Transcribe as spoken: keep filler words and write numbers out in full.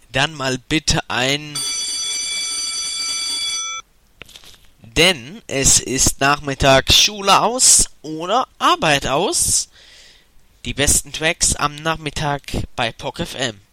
Dann mal bitte ein... Denn es ist Nachmittag, Schule aus oder Arbeit aus. Die besten Tracks am Nachmittag bei P O C F M.